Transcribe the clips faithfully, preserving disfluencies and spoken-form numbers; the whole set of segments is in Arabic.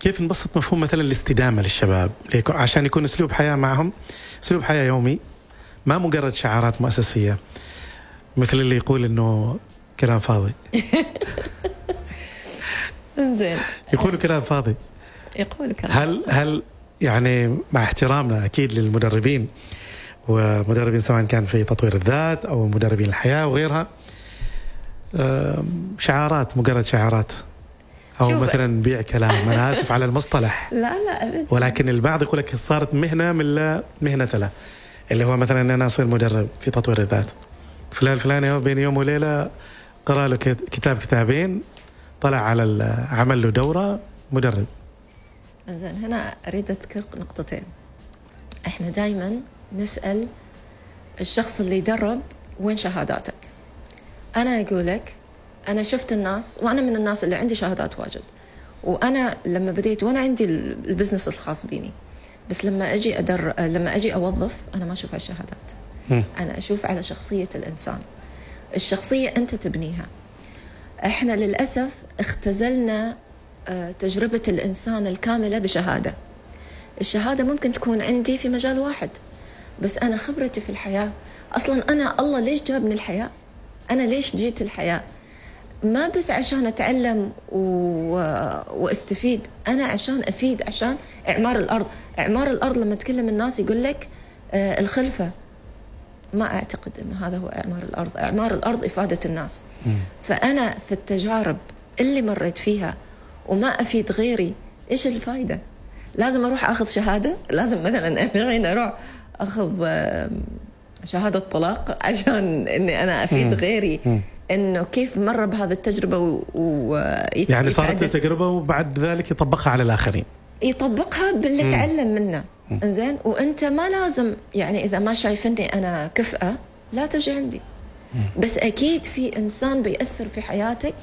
كيف نبسط مفهوم مثلا الاستدامة للشباب عشان يكون أسلوب حياة معهم أسلوب حياة يومي، ما مجرد شعارات مؤسسية مثل اللي يقول إنه كلام فاضي. إنزين. يقولوا كلام فاضي. يقولوا كلام. هل هل يعني مع احترامنا أكيد للمدربين ومدربين سواء كان في تطوير الذات أو مدربين الحياة وغيرها، شعارات مجرد شعارات أو مثلا بيع كلام، أنا آسف على المصطلح. لا لا أبدا. ولكن البعض يقول لك صارت مهنة من لا مهنة له، اللي هو مثلا أنا أصير مدرب في تطوير الذات، فلان فلان بين يوم وليلة قرأ له كتاب كتابين، طلع على عمل له دورة مدرب. إنزين، هنا أريد أذكر نقطتين. إحنا دايما نسأل الشخص اللي يدرب وين شهاداتك؟ أنا أقول لك أنا شفت الناس، وأنا من الناس اللي عندي شهادات واجد، وأنا لما بديت وأنا عندي البزنس الخاص بيني، بس لما أجي أدر لما أجي أوظف أنا ما أشوف على الشهادات، أنا أشوف على شخصية الإنسان. الشخصية أنت تبنيها. إحنا للأسف اختزلنا تجربة الإنسان الكاملة بشهادة. الشهادة ممكن تكون عندي في مجال واحد، بس أنا خبرتي في الحياة أصلا أنا الله ليش جابني الحياة؟ أنا ليش جيت الحياة؟ ما بس عشان أتعلم و... واستفيد، أنا عشان أفيد، عشان إعمار الأرض. إعمار الأرض لما تكلم الناس يقول لك آه الخلفة، ما أعتقد أن هذا هو إعمار الأرض. إعمار الأرض إفادة الناس. م. فأنا في التجارب اللي مريت فيها وما أفيد غيري، إيش الفائدة؟ لازم أروح أخذ شهادة؟ لازم مثلا الحين أروح أخذ شهادة طلاق عشان إني أنا أفيد م. غيري م. إنه كيف مر بهذه التجربة و... و... يعني صارت التجربة وبعد ذلك يطبقها على الآخرين، يطبقها باللي تعلم منه. إنزين، وأنت ما لازم يعني إذا ما شايفني أنا كفءة لا تجي عندي، بس أكيد في إنسان بيأثر في حياتك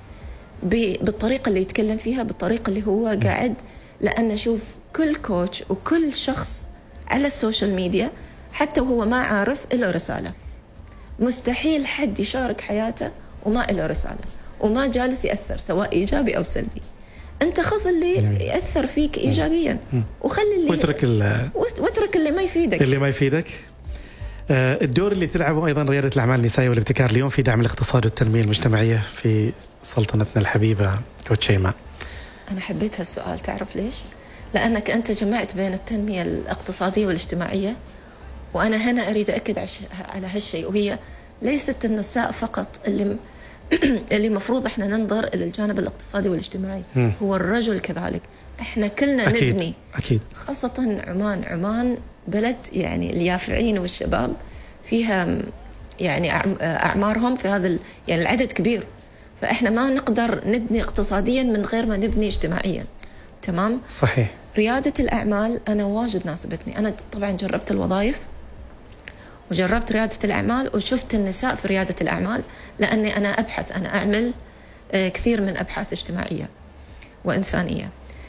بالطريقة اللي يتكلم فيها، بالطريقة اللي هو قاعد. لأن شوف كل كوتش وكل شخص على السوشيال ميديا حتى وهو ما عارف إلا رسالة. مستحيل حد يشارك حياته وما إلا رسالة وما جالس يأثر سواء إيجابي أو سلبي. أنت خذ اللي يأثر فيك إيجابيا وخلي اللي واترك واترك اللي ما يفيدك اللي ما يفيدك. الدور اللي تلعبه أيضا ريادة الأعمال النسائية والابتكار اليوم في دعم الاقتصاد والتنمية المجتمعية في سلطنتنا الحبيبة كوتش شيماء. أنا حبيت هالسؤال، تعرف ليش؟ لأنك أنت جمعت بين التنمية الاقتصادية والاجتماعية، وأنا هنا أريد أكد على هالشيء. وهي ليست النساء فقط اللي اللي مفروض إحنا ننظر إلى الجانب الاقتصادي والاجتماعي، م. هو الرجل كذلك. إحنا كلنا أكيد. نبني أكيد. خاصة عمان. عمان بلد يعني اليافعين والشباب فيها يعني أعمارهم في هذا يعني العدد كبير، فإحنا ما نقدر نبني اقتصاديا من غير ما نبني اجتماعيا. تمام؟ صحيح. ريادة الأعمال أنا واجد ناسبتني. أنا طبعا جربت الوظائف وجربت ريادة الأعمال وشفت النساء في ريادة الأعمال، لأني أنا أبحث، أنا أعمل كثير من أبحاث اجتماعية وإنسانية.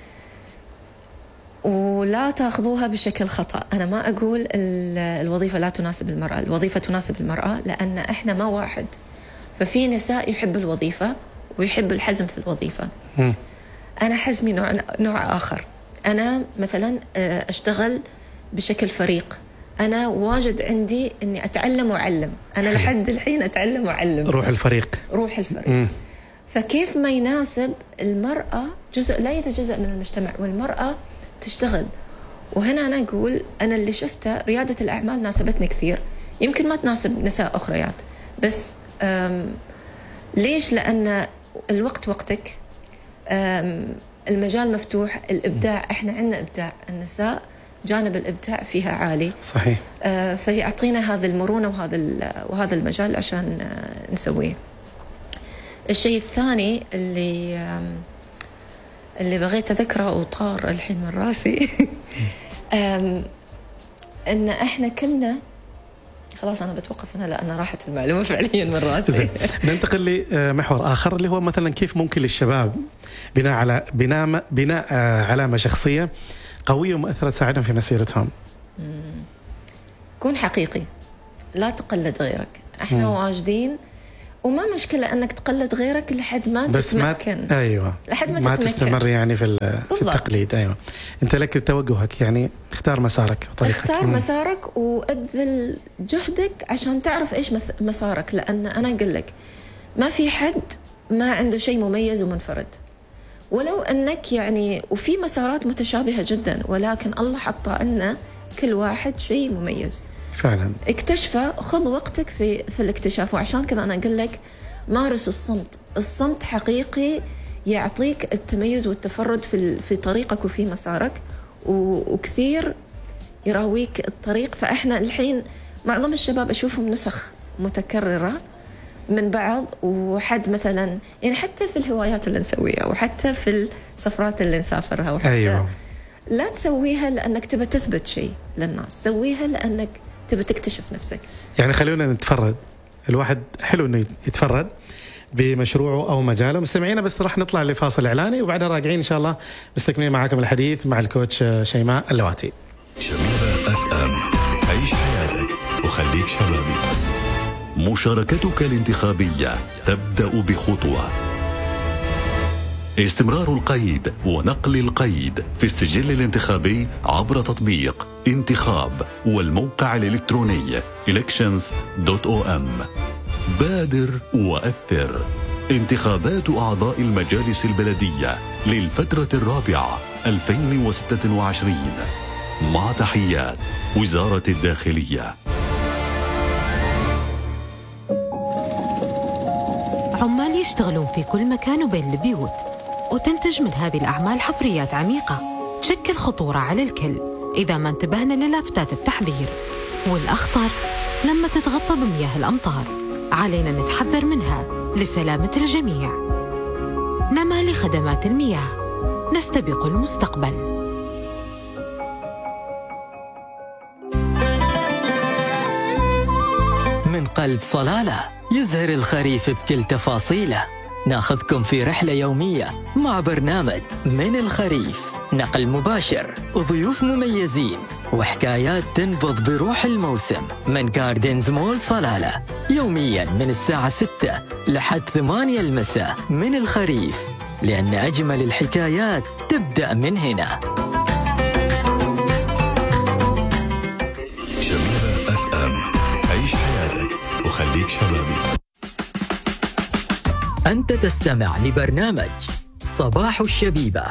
ولا تأخذوها بشكل خطأ، أنا ما أقول الوظيفة لا تناسب المرأة، الوظيفة تناسب المرأة، لأن إحنا ما واحد. ففي نساء يحب الوظيفة ويحب الحزم في الوظيفة. م. أنا حزمي نوع, نوع آخر. أنا مثلا أشتغل بشكل فريق. أنا واجد عندي أني أتعلم وأعلم. أنا لحد الحين أتعلم وأعلم. روح الفريق. روح الفريق. م. فكيف ما يناسب المرأة جزء لا يتجزأ من المجتمع، والمرأة تشتغل. وهنا أنا أقول أنا اللي شفته ريادة الأعمال ناسبتني كثير، يمكن ما تناسب نساء أخريات، بس ليش؟ لأن الوقت وقتك، المجال مفتوح، الإبداع، إحنا عندنا إبداع، النساء جانب الإبداع فيها عالي. صحيح. فيعطينا هذا المرونة وهذا وهذا المجال عشان نسويه. الشيء الثاني اللي اللي بغيت أذكره وطار الحين من راسي إن إحنا كلنا خلاص أنا بتوقف هنا لأن راحت المعلومة فعليا من راسي. ننتقل لمحور آخر اللي هو مثلا كيف ممكن للشباب بناء على بناء بناء علامة شخصية قوية ومؤثرة تساعدهم في مسيرتهم. كون حقيقي، لا تقلد غيرك. احنا مم. واجدين، وما مشكلة أنك تقلد غيرك لحد ما بس تتمكن. ما أيوة لحد ما, ما تتمكن. تستمر يعني في, في التقليد. أيوة أنت لك توجهك، يعني اختار مسارك وطريقك. اختار مم. مسارك وابذل جهدك عشان تعرف إيش مسارك، لأن أنا أقول لك ما في حد ما عنده شيء مميز ومنفرد، ولو أنك يعني وفي مسارات متشابهة جدا، ولكن الله حط لنا كل واحد شيء مميز فعلا. اكتشفه، خذ وقتك في في الاكتشاف. وعشان كذا أنا أقول لك مارس الصمت. الصمت حقيقي يعطيك التميز والتفرد في في طريقك وفي مسارك، وكثير يراويك الطريق. فإحنا الحين معظم الشباب أشوفهم نسخ متكررة من بعض، وحد مثلا يعني حتى في الهوايات اللي نسويها وحتى في السفرات اللي نسافرها وحتى أيوة. لا تسويها لأنك تبى تثبت شيء للناس، سويها لأنك تبى تكتشف نفسك. يعني خلونا نتفرد، الواحد حلو انه يتفرد بمشروعه او مجاله. مستمعينا بس راح نطلع لفاصل اعلاني وبعدها راجعين ان شاء الله مستكملين معاكم الحديث مع الكوتش شيماء اللواتي. شميرة اف ام، عيش حياتك وخليك شبابي. مشاركتك الانتخابية تبدأ بخطوة. استمرار القيد ونقل القيد في السجل الانتخابي عبر تطبيق انتخاب والموقع الإلكتروني إلكشنز دوت أو إم. بادر وأثر. انتخابات أعضاء المجالس البلدية للفترة الرابعة ألفين وستة وعشرين، مع تحيات وزارة الداخلية. عمال يشتغلون في كل مكان وبين البيوت، وتنتج من هذه الأعمال حفريات عميقة تشكل خطورة على الكل إذا ما انتبهنا للافتات التحذير. والأخطر لما تتغطى بمياه الأمطار، علينا نتحذر منها لسلامة الجميع. نما لخدمات المياه، نستبق المستقبل. من قلب صلالة يزهر الخريف بكل تفاصيله. ناخذكم في رحلة يومية مع برنامج من الخريف، نقل مباشر وضيوف مميزين وحكايات تنبض بروح الموسم من جاردنز مول صلالة، يوميا من الساعة ستة لحد ثمانية المساء. من الخريف، لأن أجمل الحكايات تبدأ من هنا. شميرة اف ام، عيش حياتك وخليك شبابي. أنت تستمع لبرنامج صباح الشبيبة.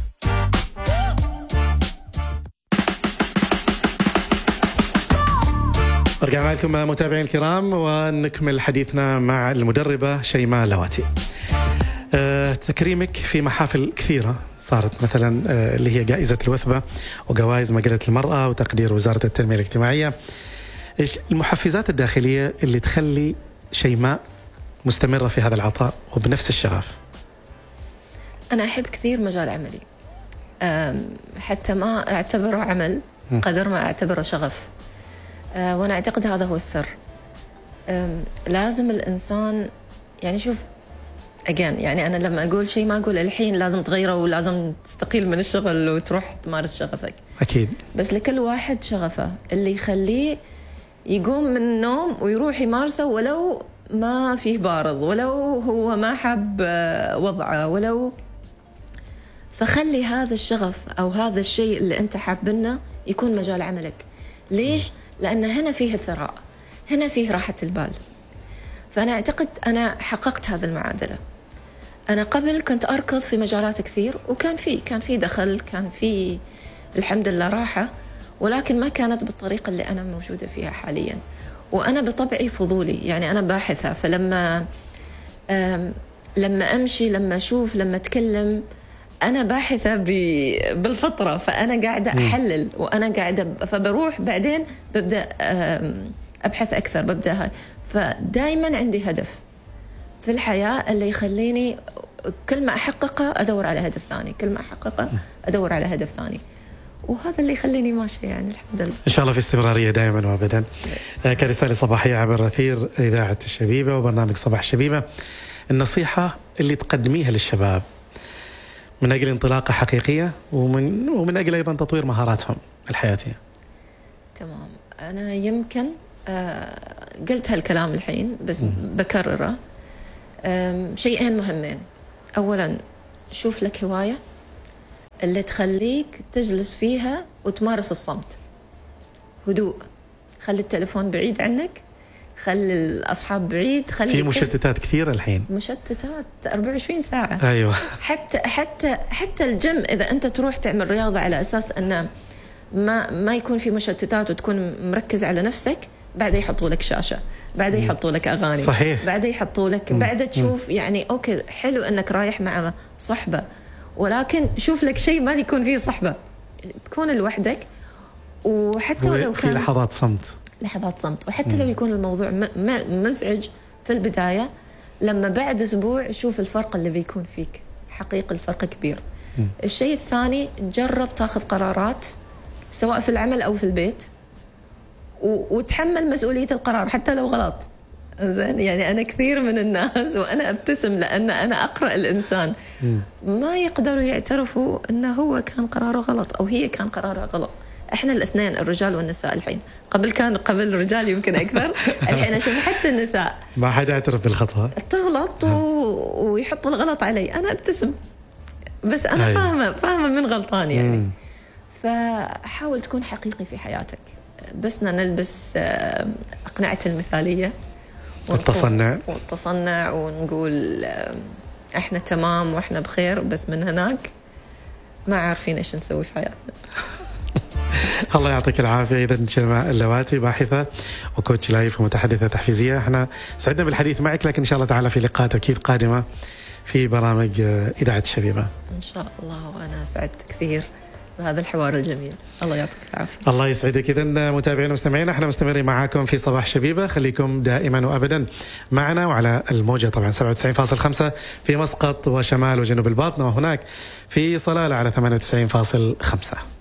رجعنا لكم متابعين الكرام ونكمل حديثنا مع المدربة شيماء اللواتي. أه تكريمك في محافل كثيرة صارت، مثلا أه اللي هي جائزة الوثبة وجوائز مجلة المرأة وتقدير وزارة التنمية الاجتماعية. إيش المحفزات الداخلية اللي تخلي شيماء مستمرة في هذا العطاء وبنفس الشغف؟ أنا أحب كثير مجال عملي، حتى ما أعتبره عمل قدر ما أعتبره شغف. وأنا أعتقد هذا هو السر. لازم الإنسان يعني شوف أجان، يعني أنا لما أقول شيء ما أقول الحين لازم تغيره ولازم تستقيل من الشغل وتروح تمارس شغفك. أكيد. بس لكل واحد شغفه اللي يخليه يقوم من النوم ويروح يمارسه، ولو ما فيه بارض، ولو هو ما حب وضعه، ولو فخلي هذا الشغف أو هذا الشيء اللي أنت حابنه يكون مجال عملك. ليش؟ لأن هنا فيه الثراء، هنا فيه راحة البال. فأنا أعتقد أنا حققت هذا المعادلة. أنا قبل كنت أركض في مجالات كثير، وكان فيه كان فيه دخل، كان فيه الحمد لله راحة، ولكن ما كانت بالطريقة اللي أنا موجودة فيها حالياً. وأنا بطبعي فضولي، يعني أنا باحثة. فلما لما أمشي، لما أشوف، لما أتكلم، أنا باحثة بالفطرة. فأنا قاعدة أحلل وأنا قاعدة، فبروح بعدين ببدأ أبحث أكثر، ببدأ هاي. فدايما عندي هدف في الحياة اللي يخليني كل ما أحققه أدور على هدف ثاني، كل ما أحققه أدور على هدف ثاني، وهذا اللي يخليني ماشية يعني الحمد لله. إن شاء الله في استمرارية دائما وأبدا. كرسالة صباحية عبر أثير إذاعة الشبيبة وبرنامج صباح الشبيبة، النصيحة اللي تقدميها للشباب من أجل انطلاقة حقيقية ومن, ومن أجل أيضا تطوير مهاراتهم الحياتية. تمام. أنا يمكن آه قلت هالكلام الحين بس م. بكرره. أم، شيئين مهمين. أولا شوف لك هواية اللي تخليك تجلس فيها وتمارس الصمت، هدوء، خلي التليفون بعيد عنك، خلي الأصحاب بعيد، خلي في مشتتات كثيرة الحين، مشتتات أربعة وعشرين ساعة. أيوة. حتى حتى حتى الجيم إذا أنت تروح تعمل رياضة على أساس أنه ما ما يكون في مشتتات وتكون مركز على نفسك، بعدين يحطوا لك شاشة، بعدين يحطوا لك أغاني، صحيح، بعدين يحطوا لك، بعد تشوف يعني أوكي حلو أنك رايح مع صحبة، ولكن شوف لك شيء ما يكون فيه صحبة، تكون لوحدك، وحتى ولو كان في لحظات صمت، لحظات صمت، وحتى لو يكون الموضوع مزعج في البداية، لما بعد أسبوع شوف الفرق اللي بيكون فيك، حقيقي الفرق كبير. م. الشيء الثاني، جرب تاخذ قرارات سواء في العمل أو في البيت، وتحمل مسؤولية القرار حتى لو غلط. زين، يعني أنا كثير من الناس وأنا أبتسم لأن أنا أقرأ الإنسان ما يقدروا يعترفوا أنه هو كان قراره غلط أو هي كان قرارها غلط. إحنا الاثنين الرجال والنساء الحين، قبل كان قبل الرجال يمكن أكثر، الحين أشوف حتى النساء ما حد يعترف بالخطأ، تغلط و... ويحط الغلط علي، أنا أبتسم بس أنا أيوة. فاهمة فاهمة من غلطان يعني. مم. فحاول تكون حقيقي في حياتك، بس نلبس أقنعة المثالية والتصنع والتصنع ونقول إحنا تمام وإحنا بخير، بس من هناك ما عارفين إيش نسوي في حياتنا. الله يعطيك العافية. إذا شيماء اللواتي، باحثة وكوتش لايف ومتحدثة تحفيزية، احنا سعدنا بالحديث معك، لكن إن شاء الله تعالى في لقاءات أكيد قادمة في برامج إذاعة الشبيبة إن شاء الله. وأنا سعدت كثير بهذا الحوار الجميل، الله يعطيك العافية. الله يسعدك. إذا متابعين ومستمعين، احنا مستمرين معاكم في صباح شبيبة، خليكم دائما وأبدا معنا، وعلى الموجة طبعا سبعة وتسعين فاصلة خمسة في مسقط وشمال وجنوب الباطنة، وهناك في صلالة على ثمانية وتسعين فاصلة خمسة.